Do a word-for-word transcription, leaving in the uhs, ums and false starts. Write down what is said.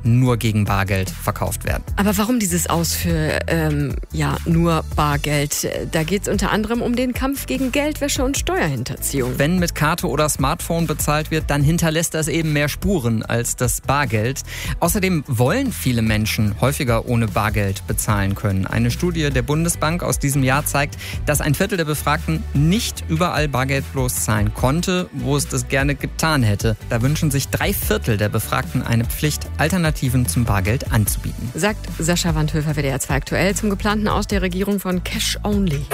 nur gegen Bargeld verkauft werden. Aber warum dieses Aus für ähm, ja, nur Bargeld? Da geht es unter anderem um den Kampf gegen Geldwäsche und Steuerhinterziehung. Wenn mit Karte oder Smartphone bezahlt wird, dann hinterlässt das eben mehr Spuren als das Bargeld. Außerdem wollen viele Menschen häufiger ohne Bargeld bezahlen können. Eine Studie der Bundesbank aus diesem Jahr zeigt, dass ein Viertel der Befragten nicht überall bargeldlos zahlen konnte, wo es das gerne getan hätte. Da wünschen sich drei Viertel der Befragten eine Pflicht, Alternativen zum Bargeld anzubieten. Sagt Sascha Wandhöfer, W D R zwei aktuell, zum geplanten Aus der Regierung von Cash Only.